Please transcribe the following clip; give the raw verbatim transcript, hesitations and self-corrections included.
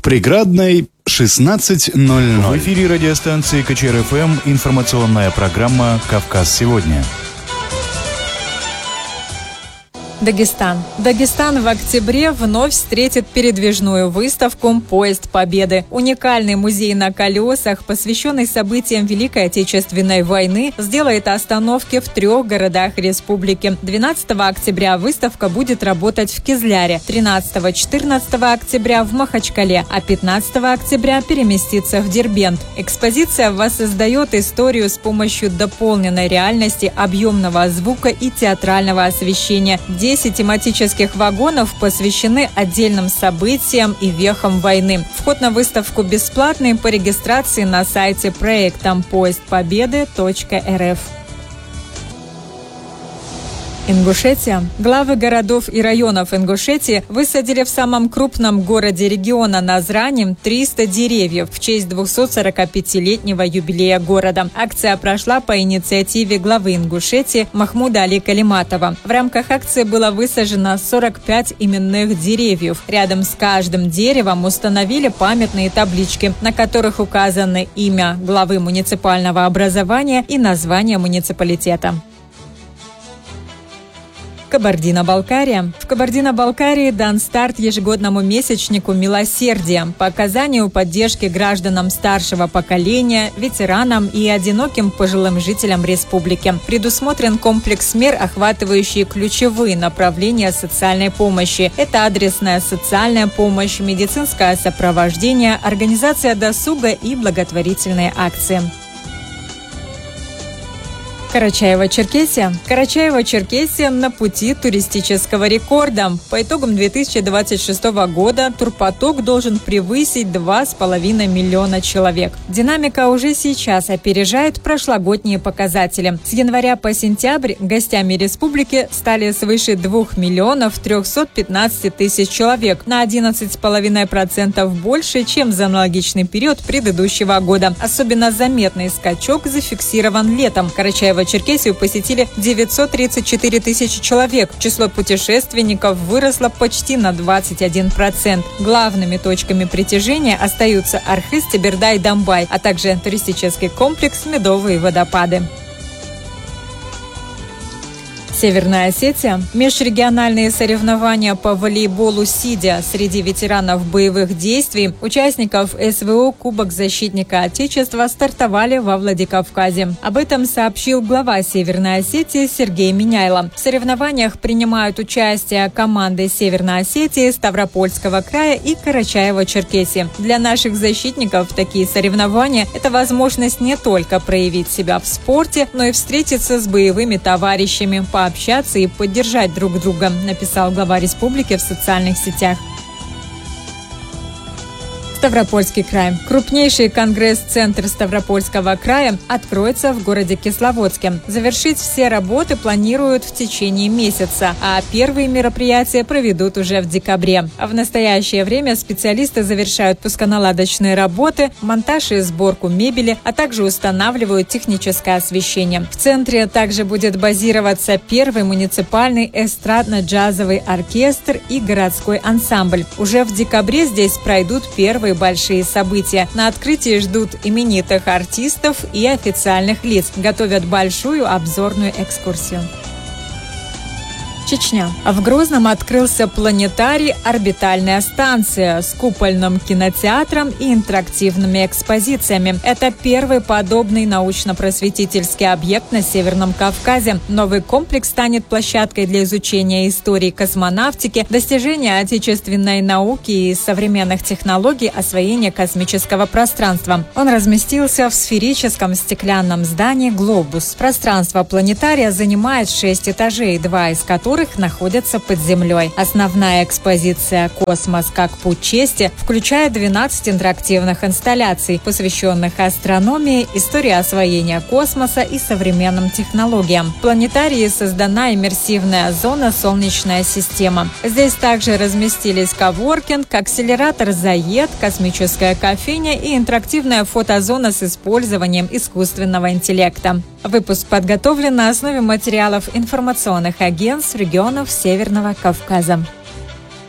Преградной шестнадцать ноль ноль. В эфире радиостанции КЧР-ФМ информационная программа «Кавказ сегодня». Дагестан. Дагестан в октябре вновь встретит передвижную выставку «Поезд Победы». Уникальный музей на колесах, посвященный событиям Великой Отечественной войны, сделает остановки в трех городах республики. двенадцатого октября выставка будет работать в Кизляре, тринадцатого-четырнадцатого октября в Махачкале, а пятнадцатого октября переместится в Дербент. Экспозиция воссоздает историю с помощью дополненной реальности, объемного звука и театрального освещения. десять тематических вагонов посвящены отдельным событиям и вехам войны. Вход на выставку бесплатный по регистрации на сайте проекта поезд победы точка эр эф. Ингушетия. Главы городов и районов Ингушетии высадили в самом крупном городе региона Назрани триста деревьев в честь двухсотсорокапятилетнего юбилея города. Акция прошла по инициативе главы Ингушетии Махмуда Али Калиматова. В рамках акции было высажено сорок пять именных деревьев. Рядом с каждым деревом установили памятные таблички, на которых указаны имя главы муниципального образования и название муниципалитета. Кабардино-Балкария. В Кабардино-Балкарии дан старт ежегодному месячнику милосердия по оказанию поддержки гражданам старшего поколения, ветеранам и одиноким пожилым жителям республики. Предусмотрен комплекс мер, охватывающий ключевые направления социальной помощи. Это адресная социальная помощь, медицинское сопровождение, организация досуга и благотворительные акции. Карачаево-Черкесия. Карачаево-Черкесия на пути туристического рекорда. По итогам две тысячи двадцать шестого года турпоток должен превысить два с половиной миллиона человек. Динамика уже сейчас опережает прошлогодние показатели. С января по сентябрь гостями республики стали свыше двух миллионов трехсот пятнадцати тысяч человек, на одиннадцать с половиной процентов больше, чем за аналогичный период предыдущего года. Особенно заметный скачок зафиксирован летом. Карачаево Черкесию посетили девятьсот тридцать четыре тысячи человек. Число путешественников выросло почти на двадцать один процент. Главными точками притяжения остаются Архыз, Тебердай, Домбай, а также туристический комплекс «Медовые водопады». Северная Осетия. Межрегиональные соревнования по волейболу сидя среди ветеранов боевых действий, участников эс вэ о «Кубок защитника Отечества» стартовали во Владикавказе. Об этом сообщил глава Северной Осетии Сергей Миняйло. В соревнованиях принимают участие команды Северной Осетии, Ставропольского края и Карачаево-Черкесии. Для наших защитников такие соревнования – это возможность не только проявить себя в спорте, но и встретиться с боевыми товарищами, по общаться и поддержать друг друга, написал глава республики в социальных сетях. Ставропольский край. Крупнейший конгресс-центр Ставропольского края откроется в городе Кисловодске. Завершить все работы планируют в течение месяца, а первые мероприятия проведут уже в декабре. В настоящее время специалисты завершают пусконаладочные работы, монтаж и сборку мебели, а также устанавливают техническое освещение. В центре также будет базироваться первый муниципальный эстрадно-джазовый оркестр и городской ансамбль. Уже в декабре здесь пройдут первые большие события. На открытии ждут именитых артистов и официальных лиц. Готовят большую обзорную экскурсию. Чечня. В Грозном открылся планетарий «Орбитальная станция» с купольным кинотеатром и интерактивными экспозициями. Это первый подобный научно-просветительский объект на Северном Кавказе. Новый комплекс станет площадкой для изучения истории космонавтики, достижения отечественной науки и современных технологий освоения космического пространства. Он разместился в сферическом стеклянном здании «Глобус». Пространство планетария занимает шесть этажей, два из которых находятся под землей. Основная экспозиция «Космос как путь чести» включает двенадцать интерактивных инсталляций, посвященных астрономии, истории освоения космоса и современным технологиям. В планетарии создана иммерсивная зона «Солнечная система». Здесь также разместились коворкинг, акселератор «Заед», космическая кофейня и интерактивная фотозона с использованием искусственного интеллекта. Выпуск подготовлен на основе материалов информационных агентств регионов Северного Кавказа.